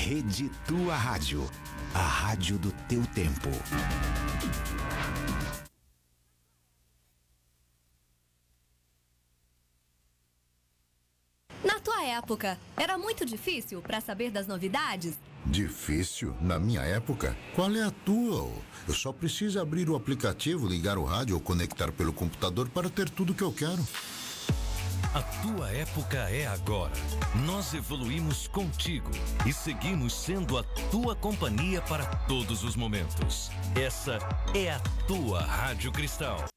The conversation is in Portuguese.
Rede Tua Rádio, a rádio do teu tempo. Na tua época, era muito difícil para saber das novidades? Difícil? Na minha época? Qual é a tua? Eu só preciso abrir o aplicativo, ligar o rádio ou conectar pelo computador para ter tudo que eu quero. A tua época é agora. Nós evoluímos contigo e seguimos sendo a tua companhia para todos os momentos. Essa é a tua Rádio Cristal.